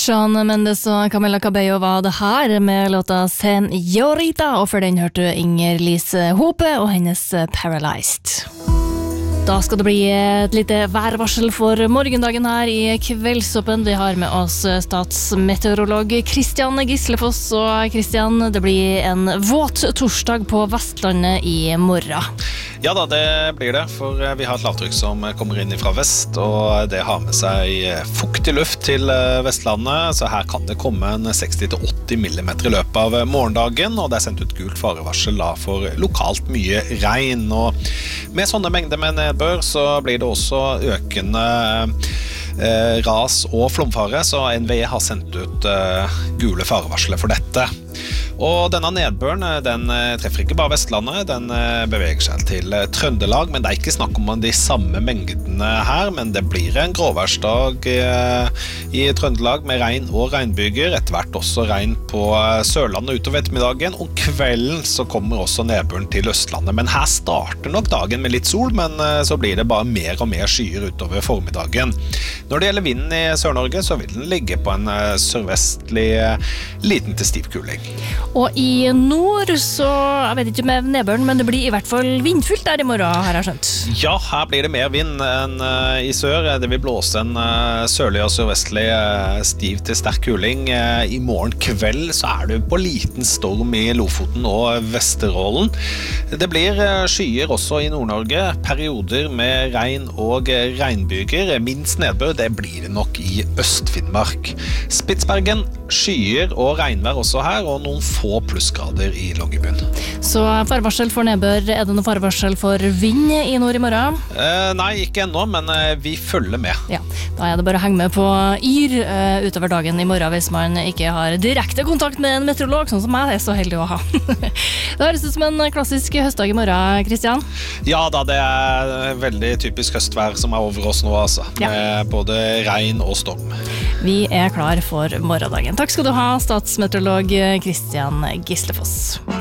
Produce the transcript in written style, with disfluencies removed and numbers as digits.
Shawn Mendes og Camila Cabello var det her med låta Señorita, og for den hørte Inger Lise Hope og hennes Paralyzed. Da skal det bli et lite værvarsel for morgendagen her i Kveldsoppen. Vi har med oss statsmeteorolog Kristian Gislefoss. Og Kristian, det blir en våt torsdag på Vestlandet i morgen. Ja da, det blir det, for vi har et lavtrykk som kommer inn fra vest, og det har med seg fuktig luft til Vestlandet, så her kan det komme en 60-80 millimeter i løpet av morgendagen, og det er sendt ut gult farevarsel for lokalt mye regn, og med sånne mengder med nedbør så blir det også økende ras- og flomfare, så NVE har sendt ut gule farevarsler for dette. Og denne nedbøren, den treffer ikke bare Vestlandet, den beveger seg til Trøndelag, men det er ikke snakk om de samme mengdene her, men det blir en gråværsdag i Trøndelag med regn og regnbyger, etter hvert også regn på Sørlandet utover ettermiddagen. Om kvelden så kommer også nedbøren til Østlandet, men her starter nok dagen med litt sol, men så blir det bare mer og mer skyer utover formiddagen. Når det gjelder vinden i Sør-Norge, så vil den ligge på en sørvestlig liten til stiv kuling. Og i nord så, jeg vet ikke med nedbøren, men det blir i hvert fall vindfullt der i morgen, har jeg skjønt. Ja, her blir det mer vind enn i sør. Det vil blåse en sørlig og sørvestlig stiv til sterk kuling. I morgen kveld så er det på liten storm i Lofoten og Vesterålen. Det blir skyer også i Nord-Norge, perioder med regn og regnbyger. Minst nedbør, det blir det nok i Øst-Finnmark. Spitsbergen, skyer og regnvær også her, og noen få plussgrader i Longyearbyen. Så farevarsel for nedbør, er det noe farevarsel for vind i nord i morgen? Nei, ikke ennå, men vi følger med. Ja, da er det bare å henge med på YR utover dagen i morgen hvis man ikke har direkte kontakt med en meteorolog, sånn som jeg er så heldig å ha. Det høres ut som en klassisk høstdag i morgen, Kristian. Ja da, det er veldig typisk høstvær som er over oss nå, altså. Ja. Med både regn og storm. Vi er klar for morgendagen. Takk skal du ha, statsmeteorolog Kristian Gislefoss.